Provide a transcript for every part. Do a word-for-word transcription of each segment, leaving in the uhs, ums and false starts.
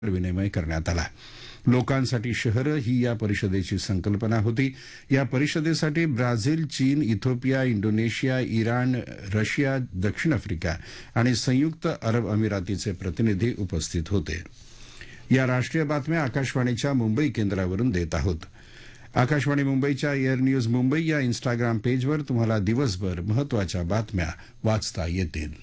विनिमय करण्यात आला. लोकांसाठी शहरं ही या परिषदेची संकल्पना होती. या परिषदेसाठी ब्राझील, चीन, इथिओपिया, इंडोनेशिया, इराण, रशिया, दक्षिण आफ्रिका आणि संयुक्त अरब अमिरातीचे प्रतिनिधी उपस्थित होते. या राष्ट्रीय बातम्या आकाशवाणीच्या मुंबई केंद्रावरून देत आहोत. आकाशवाणी मुंबईच्या एअर न्यूज मुंबई या इन्स्टाग्राम पेजवर तुम्हाला दिवसभर महत्त्वाच्या बातम्या वाचता येतील.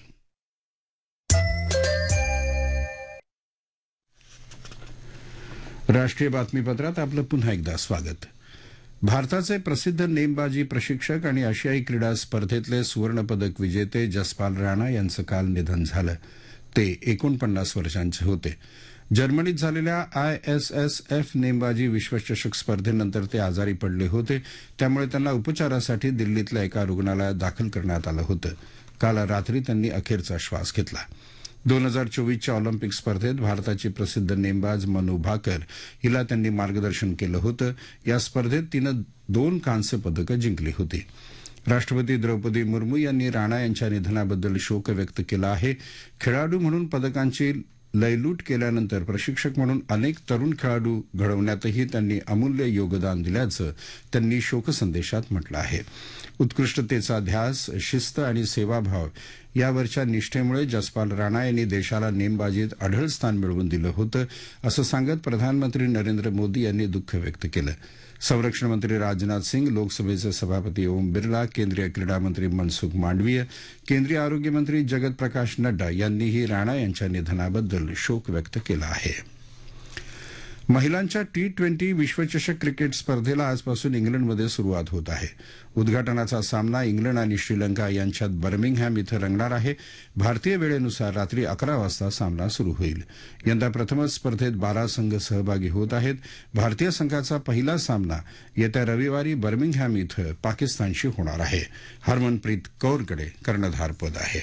राष्ट्रीय बातमीपत्रात आपलं पुन्हा एकदा स्वागत. भारताचे प्रसिद्ध नेमबाजी प्रशिक्षक आणि आशियाई क्रीडा स्पर्धेतले सुवर्णपदक विजेते जसपाल राणा यांचं काल निधन झालं. ते एकोणपन्नास वर्षांचे होते. जर्मनीत झालेल्या आय एस एस एफ नेमबाजी विश्वचषक स्पर्धेनंतर ते आजारी पडले होते. त्यामुळे त्यांना उपचारासाठी दिल्लीतल्या एका रुग्णालयात दाखल करण्यात आलं होतं. काल रात्री त्यांनी अखेरचा श्वास घेतला. दोन हजार चोवीसच्या ऑलिम्पिक स्पर्धेत भारताची प्रसिद्ध नेमबाज मनू भाकर हिला त्यांनी मार्गदर्शन केलं होतं. या स्पर्धेत तिनं दोन कांस्य पदकं जिंकली होती. राष्ट्रपती द्रौपदी मुर्मू यांनी राणा यांच्या निधनाबद्दल शोक व्यक्त केला आहे. खेळाडू म्हणून पदकांची लयलूट केल्यानंतर प्रशिक्षक म्हणून अनेक तरुण खेळाडू घडवण्यातही त्यांनी अमूल्य योगदान दिल्याचं त्यांनी शोकसंदेशात म्हटलं आहे. उत्कृष्टतेचा ध्यास, शिस्त आणि सेवाभाव यावरच्या निष्ठेमुळे जसपाल राणा यांनी देशाला नेमबाजीत अढळ स्थान मिळवून दिलं होतं, असं सांगत प्रधानमंत्री नरेंद्र मोदी यांनी दुःख व्यक्त केलं. संरक्षण मंत्री राजनाथ सिंग, लोकसभेचे सभापती ओम बिर्ला, केंद्रीय क्रीडा मंत्री मनसुख मांडवीय, केंद्रीय आरोग्य मंत्री जगत प्रकाश नड्डा यांनीही राणा यांच्या निधनाबद्दल शोक व्यक्त केला आहे. महिलांच्या टी ट्वेंटी विश्वचषक क्रिकेट स्पर्धेला आजपासून इंग्लंडमध्ये सुरुवात होत आहे. उद्घाटनाचा सामना इंग्लंड आणि श्रीलंका यांच्यात बर्मिंगहॅम इथं रंगणार आहे. भारतीय वेळेनुसार रात्री अकरा वाजता सामना सुरू होईल. यंदा प्रथमच स्पर्धेत बारा संघ सहभागी होत आहेत. भारतीय संघाचा पहिला सामना येत्या रविवारी बर्मिंगहॅम इथं पाकिस्तानशी होणार आहे. हरमनप्रीत कौरकडे कर्णधारपद आहे.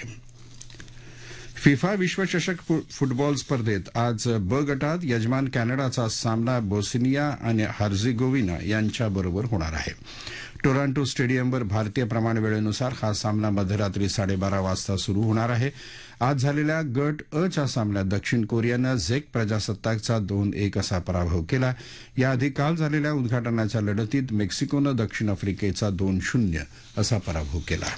फिफा विश्वचषक फुटबॉल स्पर्धेत आज ब गटात यजमान कॅनडाचा सामना बोस्निया आणि हर्झेगोविना यांच्याबरोबर होणार आहे. टोरंटो स्टेडियमवर भारतीय प्रमाण वेळेनुसार हा सामना मध्यरात्री साडेबारा वाजता सुरू होणार आहे. आज झालेल्या गट अ च्या सामन्यात दक्षिण कोरियानं झेक प्रजासत्ताकचा दोन एक असा पराभव केला. याआधी काल झालेल्या उद्घाटनाच्या लढतीत मेक्सिकोनं दक्षिण आफ्रिकेचा दोन शून्य असा पराभव केला.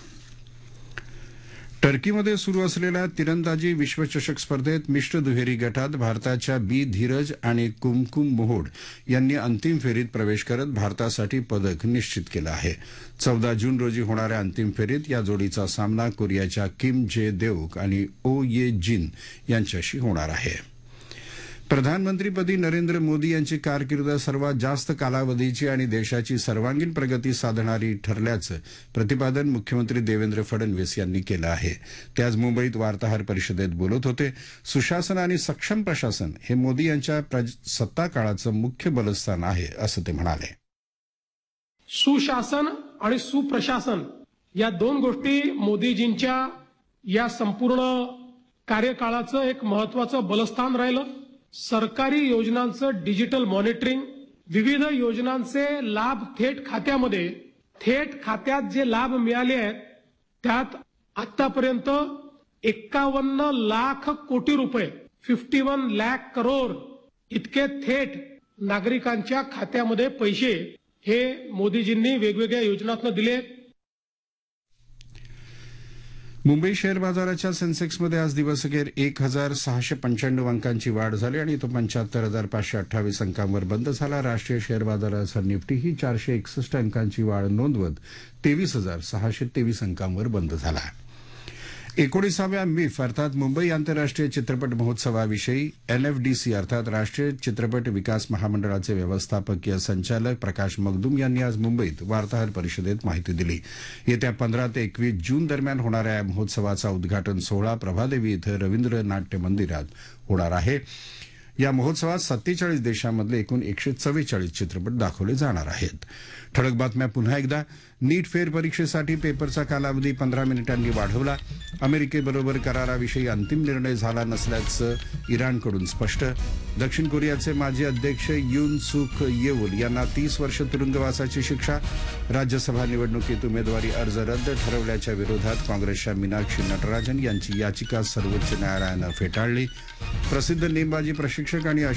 टर्कीमध्ये सुरू असलेल्या तिरंदाजी विश्वचषक स्पर्धेत मिश्र दुहेरी गटात भारताच्या बी धीरज आणि कुमकुम मोहोड यांनी अंतिम फेरीत प्रवेश करत भारतासाठी पदक निश्चित केलं आहे. चौदा जून रोजी होणाऱ्या अंतिम फेरीत या जोडीचा सामना कोरियाच्या किम जे देऊक आणि ओ ये जिन यांच्याशी होणार आहे. प्रधानमंत्रीपदी नरेंद्र मोदी यांची कारकीर्द सर्वात जास्त कालावधीची आणि देशाची सर्वांगीण प्रगती साधणारी ठरल्याचं प्रतिपादन मुख्यमंत्री देवेंद्र फडणवीस यांनी केलं आहे. ते आज मुंबईत वार्ताहर परिषदेत बोलत होते. सुशासन आणि सक्षम प्रशासन हे मोदी यांच्या सत्ताकाळाचं मुख्य बलस्थान आहे, असं ते म्हणाले. सुशासन आणि सुप्रशासन या दोन गोष्टी मोदीजींच्या या संपूर्ण कार्यकाळाचं एक महत्वाचं बलस्थान राहिलं. सरकारी योजनांचं डिजिटल मॉनिटरिंग, विविध योजनांचे लाभ थेट खात्यामध्ये, थेट खात्यात जे लाभ मिळाले आहेत त्यात आतापर्यंत एक्कावन्न लाख कोटी रुपये फिफ्टी वन लाख करोड इतके थेट नागरिकांच्या खात्यामध्ये पैसे हे मोदीजींनी वेगवेगळ्या योजनांतून दिले. मुंबई शेअर बाजाराच्या सेन्सेक्समध्ये आज दिवसअखेर एक हजार सहाशे पंच्याण्णव अंकांची वाढ झाली आणि तो पंच्याहत्तर हजार पाचशे अठ्ठावीस अंकांवर बंद झाला. राष्ट्रीय शेअर बाजाराचा निफ्टीही चारशे एकसष्ट अंकांची वाढ नोंदवत तेवीस हजार सहाशे तेवीस अंकांवर बंद झाला. एकोणीसाव्या मिफ अर्थात मुंबई आंतरराष्ट्रीय चित्रपट महोत्सवाविषयी एनएफडीसी अर्थात राष्ट्रीय चित्रपट विकास महामंडळाचे व्यवस्थापकीय संचालक प्रकाश मगदूम यांनी आज मुंबईत वार्ताहर परिषदेत माहिती दिली. येत्या पंधरा ते एकवीस जून दरम्यान होणाऱ्या या महोत्सवाचा उद्घाटन सोहळा प्रभादेवी इथं रवींद्र नाट्य मंदिरात होणार आहे. या महोत्सवात सत्तेचाळीस देशांमधले एकूण एकशे चव्वेचाळीस चित्रपट दाखवले जाणार आहेत. ठळक बातम्या पुन्हा एकदा. नीट फेरपरीक्षेसाठी पेपरचा कालावधी पंधरा मिनिटांनी वाढवला. अमेरिकेबरोबर कराराविषयी अंतिम निर्णय झाला नसल्याचं इराणकडून स्पष्ट. दक्षिण कोरियाचे माजी अध्यक्ष युन सुक येऊल यांना तीस वर्ष तुरुंगवासाची शिक्षा. राज्यसभा निवडणुकीत उमेदवारी अर्ज रद्द ठरवल्याच्या विरोधात काँग्रेसच्या मीनाक्षी नटराजन यांची याचिका सर्वोच्च न्यायालयानं फेटाळली. प्रसिद्ध नेमबाजी प्रशिक्षक आणि